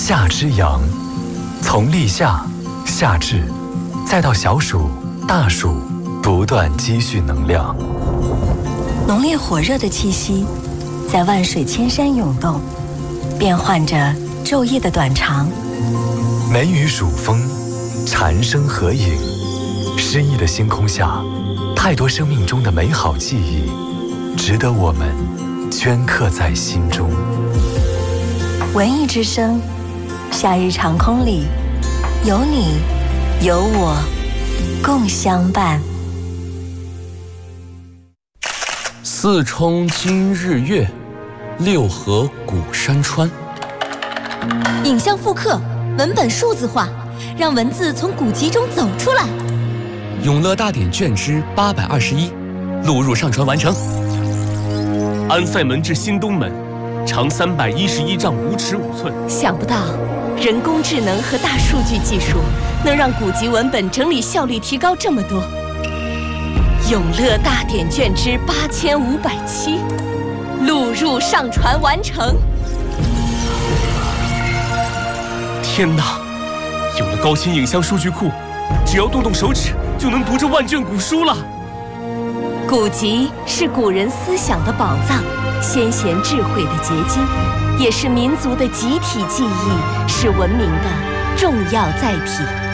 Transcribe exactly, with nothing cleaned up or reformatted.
夏之阳，从立夏、夏至，再到小暑、大暑，不断积蓄能量。 浓烈火热的气息在万水千山涌动，变换着昼夜的短长。 梅雨暑风，蝉声合影，诗意的星空下，太多生命中的美好记忆，值得我们镌刻在心中。 文艺之声，夏日长空里，有你有我共相伴。 四冲今日月，六合古山川。 影像复刻，文本数字化，让文字从古籍中走出来。 永乐大典卷之八百二十一，录入上传完成。 安塞门至新东门，长三百一十一丈五尺五寸。 想不到，人工智能和大数据技术能让古籍文本整理效率提高这么多。永乐大典卷之八千五百七，录入上传完成。 天哪！有了高清影像数据库，只要动动手指就能读这万卷古书了。 古籍是古人思想的宝藏，先贤智慧的结晶，也是民族的集体记忆，是文明的重要载体。